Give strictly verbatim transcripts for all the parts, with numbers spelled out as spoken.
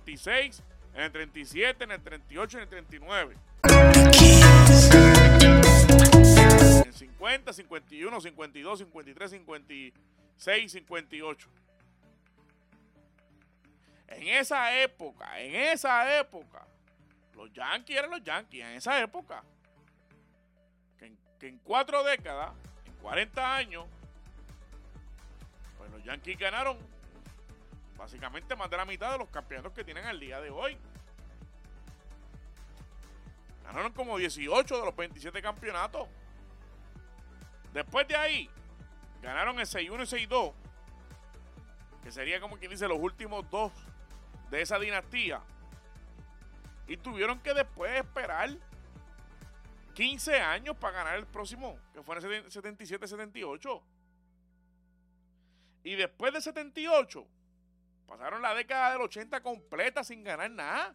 treinta y seis, en el treinta y siete, en el treinta y ocho y en el treinta y nueve. En cincuenta, cincuenta y uno, cincuenta y dos, cincuenta y tres, cincuenta y seis, cincuenta y ocho. En esa época, en esa época, los Yankees eran los Yankees, en esa época. Que en, que en cuatro décadas, en cuarenta años, pues los Yankees ganaron básicamente más de la mitad de los campeonatos que tienen al día de hoy. Ganaron como dieciocho de los veintisiete campeonatos. Después de ahí, ganaron el seis uno y seis dos, que sería como quien dice los últimos dos de esa dinastía. Y tuvieron que después esperar quince años para ganar el próximo, que fue en el setenta y siete setenta y ocho. Y después de setenta y ocho, pasaron la década del ochenta completa sin ganar nada.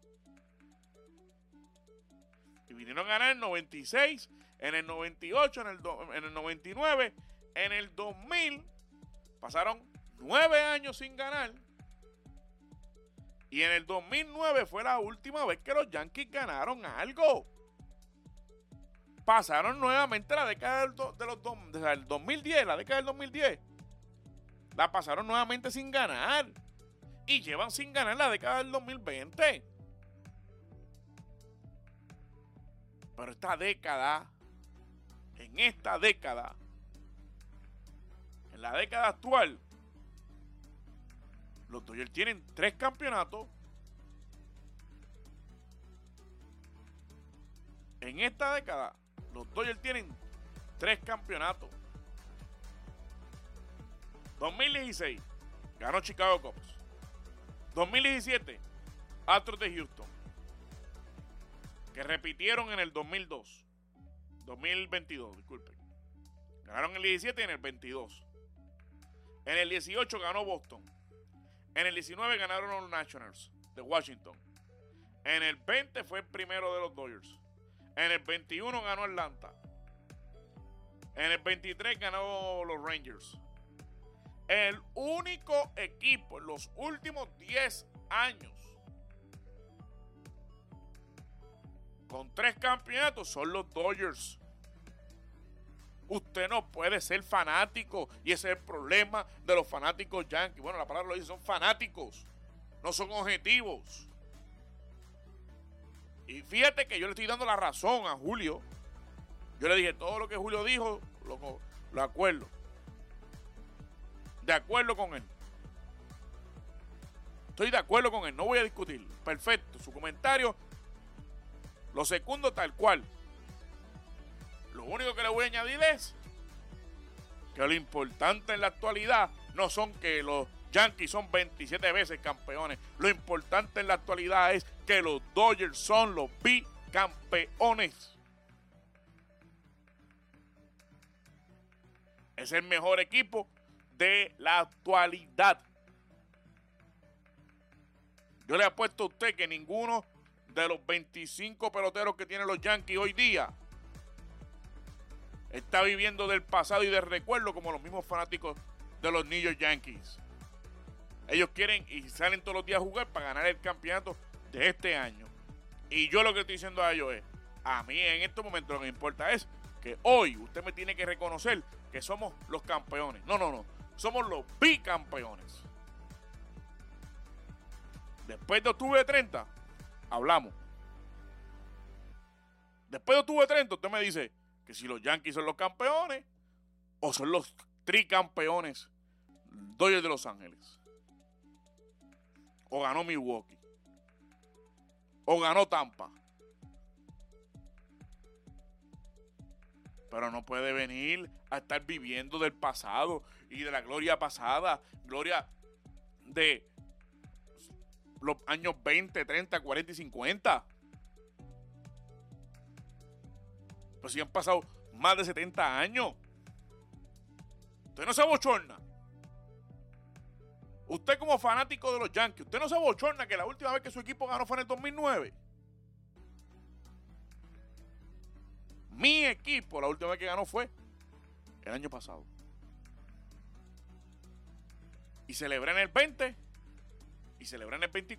Y vinieron a ganar en el noventa y seis, en el noventa y ocho, en el, do, en el noventa y nueve, en el dos mil. Pasaron nueve años sin ganar. Y en el dos mil nueve fue la última vez que los Yankees ganaron algo. Pasaron nuevamente la década del, do, de los do, del dos mil diez, la década del dos mil diez. La pasaron nuevamente sin ganar. Y llevan sin ganar la década del dos mil veinte. Pero esta década, en esta década, en la década actual, los Dodgers tienen tres campeonatos. En esta década, los Dodgers tienen tres campeonatos. dos mil dieciséis, ganó Chicago Cubs. dos mil diecisiete, Astros de Houston, que repitieron en el dos mil dos. dos mil veintidós, disculpen. Ganaron en el diecisiete y en el veintidós. En el dieciocho ganó Boston. En el diecinueve ganaron los Nationals de Washington. En el veinte fue el primero de los Dodgers. En el veintiuno ganó Atlanta. En el veintitrés ganó los Rangers. El único equipo en los últimos diez años con tres campeonatos son los Dodgers. Usted no puede ser fanático, y ese es el problema de los fanáticos Yankees. Bueno, la palabra lo dice, son fanáticos, no son objetivos. Y fíjate que yo le estoy dando la razón a Julio. Yo le dije todo lo que Julio dijo, lo, lo acuerdo. De acuerdo con él. Estoy de acuerdo con él, no voy a discutir. Perfecto, su comentario lo secundo tal cual. Lo único que le voy a añadir es que lo importante en la actualidad no son que los Yankees son veintisiete veces campeones. Lo importante en la actualidad es que los Dodgers son los bicampeones. Es el mejor equipo de la actualidad. Yo le apuesto a usted que ninguno de los veinticinco peloteros que tienen los Yankees hoy día está viviendo del pasado y del recuerdo como los mismos fanáticos de los New York Yankees. Ellos quieren y salen todos los días a jugar para ganar el campeonato de este año. Y yo lo que estoy diciendo a ellos es, a mí en estos momentos lo que me importa es que hoy usted me tiene que reconocer que somos los campeones. No, no, no. Somos los bicampeones. Después de octubre treinta, hablamos. Después de octubre treinta, usted me dice que si los Yankees son los campeones o son los tricampeones Dodgers de Los Ángeles. O ganó Milwaukee. O ganó Tampa. Pero no puede venir a estar viviendo del pasado y de la gloria pasada. Gloria de los años veinte, treinta, cuarenta y cincuenta. Pues si han pasado más de setenta años. Usted no se abochorna. Usted como fanático de los Yankees, usted no se abochorna que la última vez que su equipo ganó fue en el dos mil nueve. Mi equipo, la última vez que ganó fue el año pasado. Y celebré en el veinte y celebré en el veinticuatro.